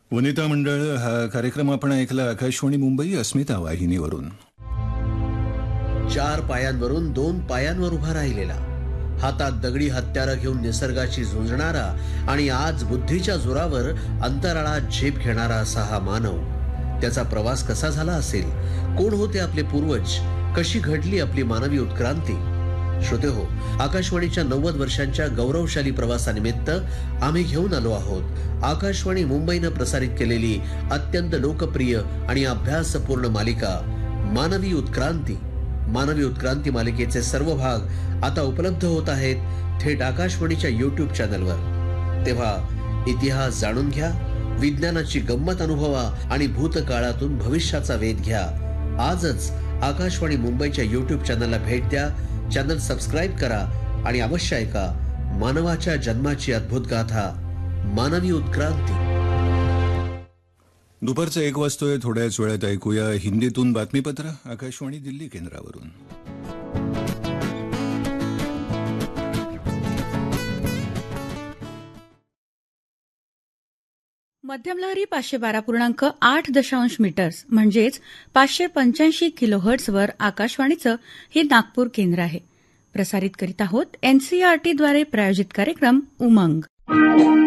वनिता मंडळ हा कार्यक्रम आपण ऐकला आकाशवाणी मुंबई अस्मिता वाहिनीवरून. 4 पायांवरून 2 पायांवर उभा राहिलेला, हातात दगडी हत्यारं घेऊन निसर्गाशी झुंजणारा आणि आज बुद्धीच्या जोरावर अंतराळात झेप घेणारा असा हा मानव. त्याचा प्रवास कसा झाला असेल? कोण होते आपले पूर्वज? कशी घडली आपली मानवी उत्क्रांती? श्रोतेहो, आकाशवाणीच्या 90 वर्षांच्या गौरवशाली प्रवासानिमित्त आम्ही घेऊन आलो आहोत आकाशवाणी मुंबईनं प्रसारित केलेली अत्यंत लोकप्रिय आणि अभ्यासपूर्ण मालिका मानवी उत्क्रांती. मानवी उत्क्रांती मालिकेचे सर्व भाग आता उपलब्ध होत आहेत थेट आकाशवाणीच्या YouTube चॅनलवर. तेव्हा इतिहास जाणून घ्या, विज्ञानाची गंमत अनुभवा आणि भूतकाळातून भविष्याचा वेध घ्या. आजच आकाशवाणी मुंबईच्या YouTube चॅनलला भेट द्या, चॅनल सबस्क्राईब करा आणि अवश्य ऐका मानवाच्या जन्माची अद्भुत गाथा मानवी उत्क्रांती. दुपारचं 1 वाजतोय. थोड्याच वेळात ऐकूया हिंदीतून बातमीपत्र आकाशवाणी दिल्ली केंद्रावरून. मध्यमलहरी 512.8 मीटर्स म्हणजेच 585 किलोहर्ट्झवर आकाशवाणीचं हे नागपूर केंद्र आहे. प्रसारित करीत आहोत एनसीईआरटीद्वारे प्रायोजित कार्यक्रम उमंग.